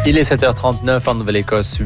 Il est 7h39 en Nouvelle-Écosse,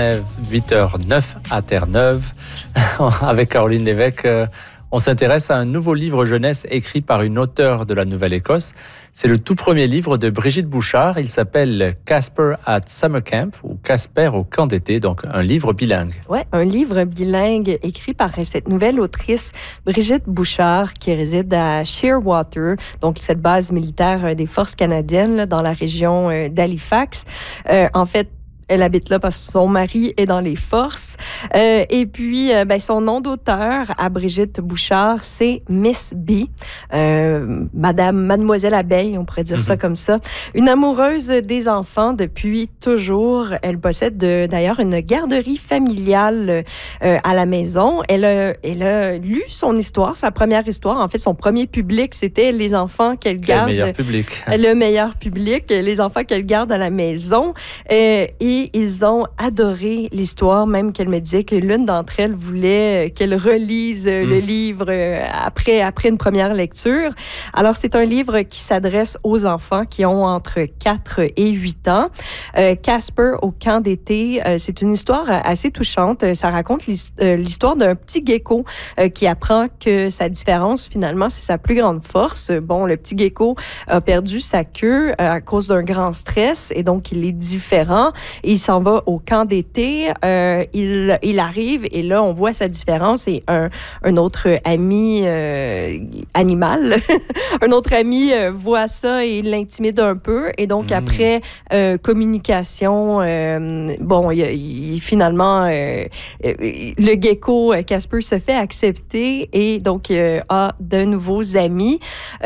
8h09 à Terre-Neuve. Avec Caroline Lévesque, on s'intéresse à un nouveau livre jeunesse écrit par une auteure de la Nouvelle-Écosse. C'est le tout premier livre de Brigitte Bouchard. Il s'appelle Casper at Summer Camp ou Casper au camp d'été, donc un livre bilingue. Oui, un livre bilingue écrit par cette nouvelle autrice Brigitte Bouchard qui réside à Shearwater, donc cette base militaire des forces canadiennes là, dans la région d'Halifax. En fait, elle habite là parce que son mari est dans les forces. Et puis, son nom d'auteur à Brigitte Bouchard, c'est Miss B. Mademoiselle Abeille, on pourrait dire ça comme ça. Une amoureuse des enfants depuis toujours. Elle possède d'ailleurs une garderie familiale à la maison. Elle a lu son histoire, sa première histoire. En fait, son premier public, c'était les enfants qu'elle garde. Le meilleur public. Le meilleur public, les enfants qu'elle garde à la maison. Et ils ont adoré l'histoire, même qu'elle me disait que l'une d'entre elles voulait qu'elle relise le livre après une première lecture. Alors, c'est un livre qui s'adresse aux enfants qui ont entre 4 et 8 ans. Casper au camp d'été, c'est une histoire assez touchante. Ça raconte l'histoire d'un petit gecko qui apprend que sa différence, finalement, c'est sa plus grande force. Bon, le petit gecko a perdu sa queue à cause d'un grand stress et donc il est différent. Et il s'en va au camp d'été. Il arrive et là, on voit sa différence et un autre ami animal, un autre ami voit ça et l'intimide un peu. Et donc, après communication, finalement, le gecko Casper se fait accepter et donc a de nouveaux amis.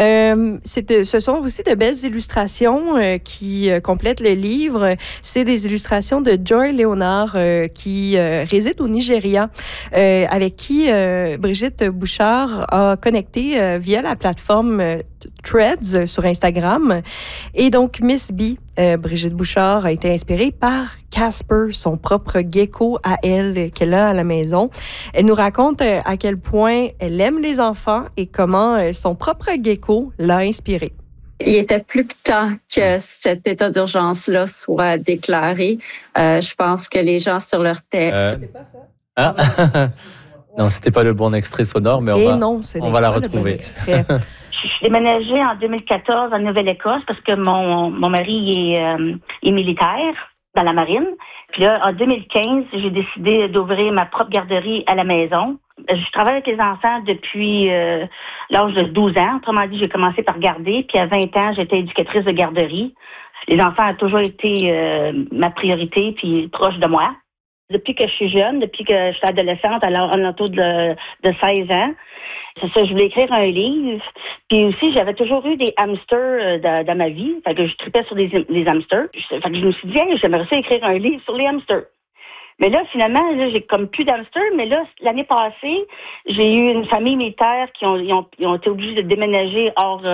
Ce sont aussi de belles illustrations qui complètent le livre. C'est des illustrations de Joy Léonard qui réside au Nigeria, avec qui Brigitte Bouchard a connecté via la plateforme Threads sur Instagram. Et donc, Miss B, Brigitte Bouchard, a été inspirée par Casper, son propre gecko à elle, qu'elle a à la maison. Elle nous raconte à quel point elle aime les enfants et comment son propre gecko l'a inspirée. Il était plus que temps que cet état d'urgence-là soit déclaré. Je pense que les gens sur leur tête... C'est pas ça? Ah. Non, c'était pas le bon extrait sonore, mais on va la retrouver. Je suis déménagée en 2014 en Nouvelle-Écosse parce que mon mari est militaire dans la marine. Puis là, en 2015, j'ai décidé d'ouvrir ma propre garderie à la maison. Je travaille avec les enfants depuis l'âge de 12 ans. Autrement dit, j'ai commencé par garder. Puis à 20 ans, j'étais éducatrice de garderie. Les enfants ont toujours été ma priorité puis proche de moi. Depuis que je suis jeune, depuis que je suis adolescente, à l'entour de 16 ans, c'est ça, je voulais écrire un livre. Puis aussi, j'avais toujours eu des hamsters dans ma vie. Fait que je tripais sur les hamsters. Fait que je me suis dit, hey, j'aimerais ça écrire un livre sur les hamsters. Mais là, finalement, j'ai comme plus d'hamsters. Mais là, l'année passée, j'ai eu une famille militaire qui ont été obligés de déménager hors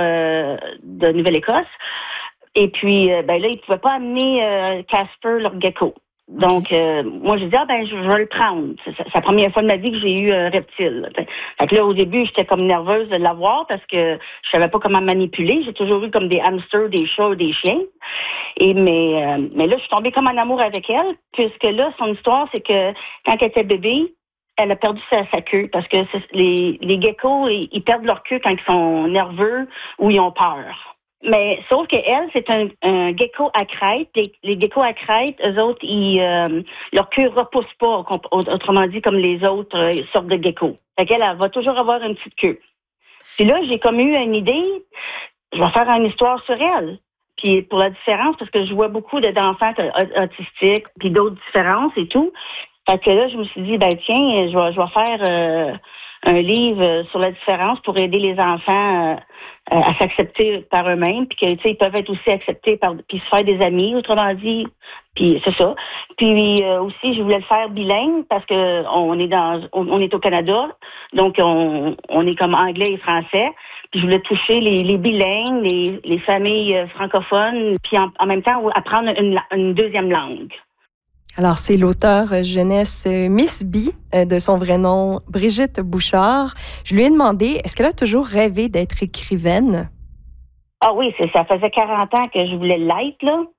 de Nouvelle-Écosse. Et puis, là, ils ne pouvaient pas amener Casper, leur gecko. Donc, moi, j'ai dit, je vais le prendre. C'est la première fois de ma vie que j'ai eu un reptile. Fait que là, au début, j'étais comme nerveuse de l'avoir parce que je savais pas comment manipuler. J'ai toujours eu comme des hamsters, des chats, des chiens. Mais là, je suis tombée comme en amour avec elle, puisque là, son histoire, c'est que quand elle était bébé, elle a perdu sa queue parce que les geckos, ils perdent leur queue quand ils sont nerveux ou ils ont peur. Mais sauf qu'elle, c'est un gecko à crête. Les geckos à crête, eux autres, leur queue repousse pas, autrement dit, comme les autres sortes de geckos. Fait qu'elle, elle va toujours avoir une petite queue. Puis là, j'ai comme eu une idée, je vais faire une histoire sur elle. Puis pour la différence, parce que je vois beaucoup d'enfants autistiques, puis d'autres différences et tout. Fait que là, je me suis dit, tiens, je vais faire un livre sur la différence pour aider les enfants à s'accepter par eux-mêmes, puis que ils peuvent être aussi acceptés puis se faire des amis, autrement dit. Puis c'est ça. Puis aussi, je voulais le faire bilingue parce que on est au Canada, donc on est comme anglais et français. Puis je voulais toucher les bilingues, les familles francophones, puis en même temps apprendre une deuxième langue. Alors, c'est l'auteure jeunesse Miss B, de son vrai nom Brigitte Bouchard. Je lui ai demandé, est-ce qu'elle a toujours rêvé d'être écrivaine? Ah oui, ça faisait 40 ans que je voulais l'être, là.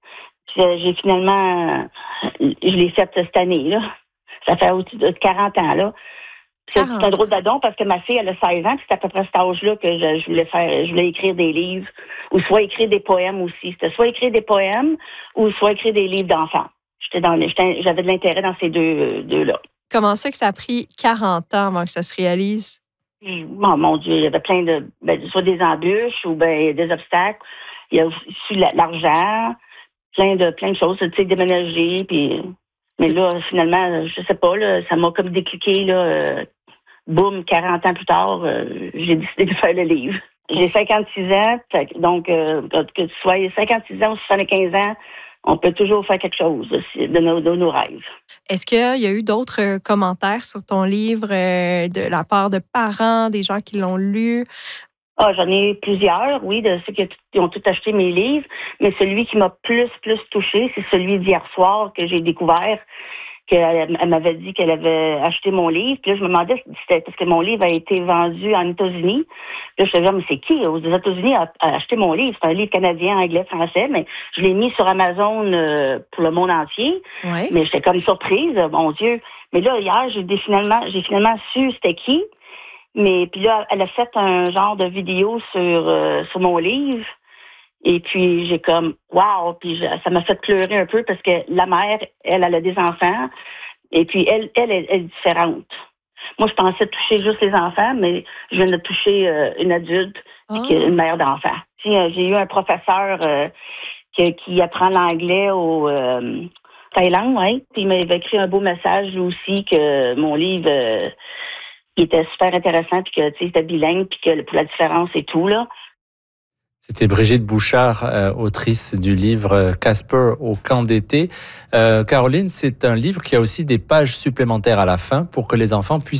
J'ai finalement, je l'ai faite cette année, là. Ça fait au-dessus de 40 ans, là. C'est un drôle d'adon parce que ma fille, elle a 16 ans, puis c'est à peu près cet âge-là que je voulais écrire des livres, ou soit écrire des poèmes aussi. C'était soit écrire des poèmes, ou soit écrire des livres d'enfants. J'avais de l'intérêt dans ces deux-là. Comment c'est que ça a pris 40 ans avant que ça se réalise? Oh, mon Dieu, il y avait plein soit des embûches ou des obstacles. Il y a aussi l'argent, plein de choses, tu sais, déménager, puis... Mais là, finalement, je sais pas, là, ça m'a comme décliqué, là, boum, 40 ans plus tard, j'ai décidé de faire le livre. J'ai 56 ans, donc que tu sois 56 ans ou 75 ans, on peut toujours faire quelque chose de nos rêves. Est-ce qu'il y a eu d'autres commentaires sur ton livre de la part de parents, des gens qui l'ont lu? Ah, j'en ai plusieurs, oui, de ceux qui ont tout acheté mes livres, mais celui qui m'a plus touchée, c'est celui d'hier soir que j'ai découvert, qu'elle m'avait dit qu'elle avait acheté mon livre. Puis là, je me demandais si c'était parce que mon livre a été vendu en États-Unis. Puis là, je me disais, mais c'est qui aux États-Unis a acheté mon livre? C'est un livre canadien, anglais, français, mais je l'ai mis sur Amazon pour le monde entier. Ouais. Mais j'étais comme surprise, mon Dieu. Mais là, hier, j'ai finalement su c'était qui. Mais puis là, elle a fait un genre de vidéo sur mon livre. Et puis, j'ai comme, wow! Puis ça m'a fait pleurer un peu parce que la mère, elle a des enfants. Et puis, elle est différente. Moi, je pensais toucher juste les enfants, mais je viens de toucher une adulte et une mère d'enfants. J'ai eu un professeur qui apprend l'anglais au Thaïlande, oui. Puis il m'avait écrit un beau message, lui aussi, que mon livre... il était super intéressant, puis que, tu sais, c'était bilingue, puis que pour la différence et tout, là. C'était Brigitte Bouchard, autrice du livre Casper au camp d'été. Caroline, c'est un livre qui a aussi des pages supplémentaires à la fin pour que les enfants puissent